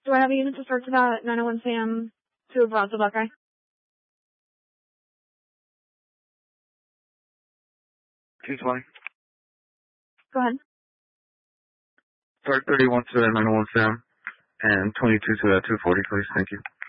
Do I have a unit to start to that 901 Sam to about the Buckeye? $220. Go ahead. Start 31 to 901 Sam and 22 to 240, please. Thank you.